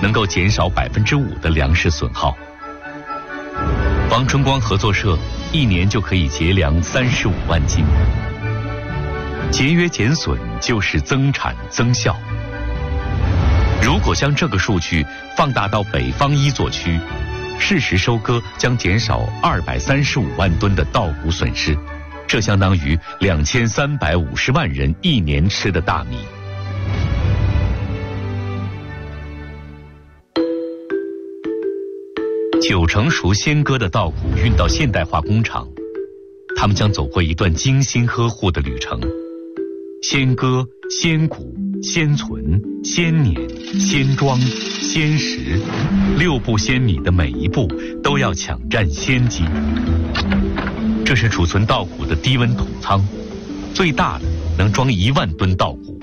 能够减少5%的粮食损耗。王春光合作社1年就可以节粮35万斤。节约减损就是增产增效。如果将这个数据放大到北方1座区，适时收割将减少235万吨的稻谷损失，这相当于2350万人1年吃的大米。9成熟鲜割的稻谷运到现代化工厂，他们将走过一段精心呵护的旅程。鲜割、鲜谷、鲜存、鲜碾、鲜装、鲜食，6步鲜米的每一步都要抢占先机。这是储存稻谷的低温桶仓，最大的能装1万吨稻谷。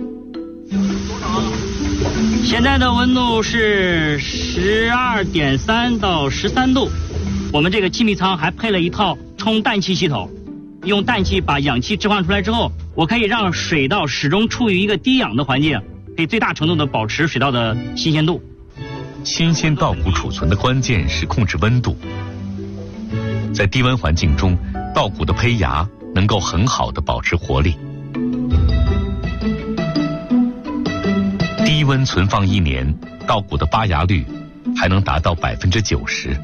现在的温度是12.3到13度。我们这个气密仓还配了一套充氮气系统，用氮气把氧气置换出来之后，我可以让水稻始终处于一个低氧的环境，可以最大程度的保持水稻的新鲜度。 新鲜稻谷储存的关键是控制温度。在低温环境中，稻谷的胚芽能够很好的保持活力。低温存放1年，稻谷的发芽率还能达到90%。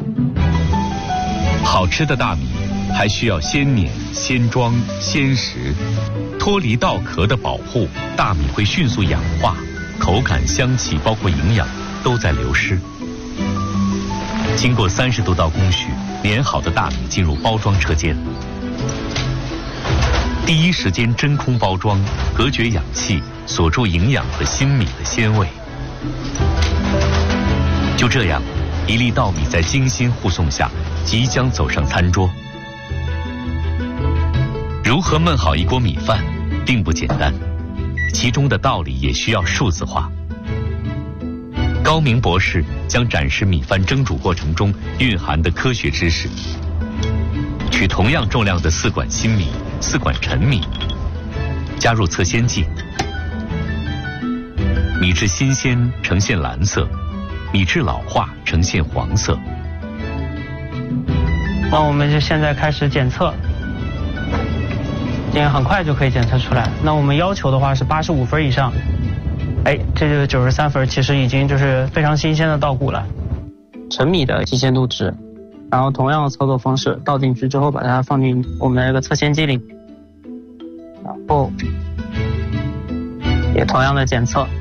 好吃的大米还需要鲜碾、鲜装、鲜食，脱离稻壳的保护，大米会迅速氧化，口感、香气包括营养都在流失。经过30多道工序，碾好的大米进入包装车间，第一时间真空包装，隔绝氧气，锁住营养和新米的鲜味。就这样，一粒稻米在精心护送下，即将走上餐桌。如何焖好一锅米饭，并不简单，其中的道理也需要数字化。高明博士将展示米饭蒸煮过程中蕴含的科学知识。取同样重量的4管新米、4管陈米，加入测鲜剂，米质新鲜呈现蓝色，米质老化呈现黄色。 那我们就现在开始检测，这样很快就可以检测出来。那我们要求的话是85分以上。这就是93分，其实已经就是非常新鲜的稻谷了。陈米的新鲜度值，然后同样的操作方式，倒进去之后把它放进我们的这个测鲜机里，然后也同样的检测。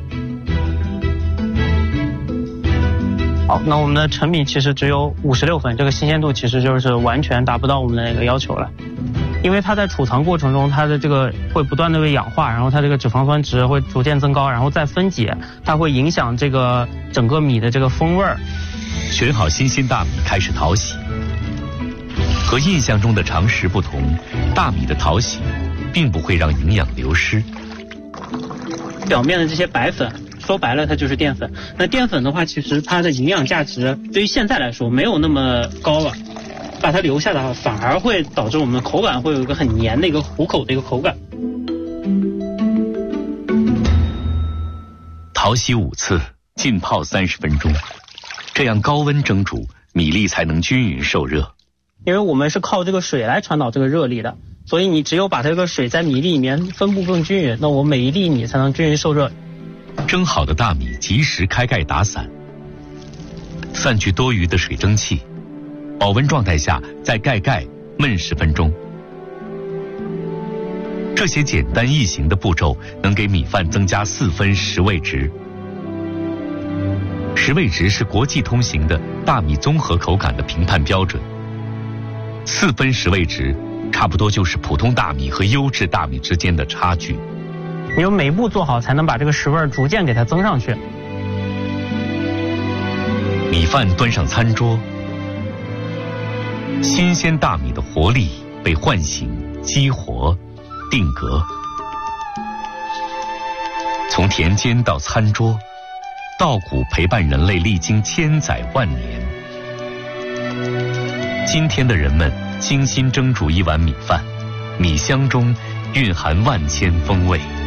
好，那我们的陈米其实只有56分，这个新鲜度其实就是完全达不到我们的那个要求了。因为它在储藏过程中，它的这个会不断的被氧化，然后它这个脂肪酸值会逐渐增高，然后再分解，它会影响这个整个米的这个风味儿。 选好新鲜大米开始淘洗。和印象中的常识不同，大米的淘洗并不会让营养流失。 表面的这些白粉，说白了它就是淀粉。那淀粉的话，其实它的营养价值对于现在来说没有那么高了。把它留下的话，反而会导致我们的口感会有一个很黏的一个糊口的一个口感。 淘洗5次，浸泡30分钟，这样高温蒸煮，米粒才能均匀受热。 因为我们是靠这个水来传导这个热力的，所以你只有把这个水在米粒里面分布更均匀，那我每一粒米才能均匀受热。 蒸好的大米及时开盖打散，散去多余的水蒸气。保温状态下再盖焖10分钟。这些简单易行的步骤能给米饭增加4分食味值。食味值是国际通行的大米综合口感的评判标准。4分食味值差不多就是普通大米和优质大米之间的差距。 你用每一步做好，才能把这个食味逐渐给它增上去。 米饭端上餐桌，新鲜大米的活力被唤醒、激活、定格。从田间到餐桌，稻谷陪伴人类历经千载万年。今天的人们精心蒸煮一碗米饭，米香中蕴含万千风味。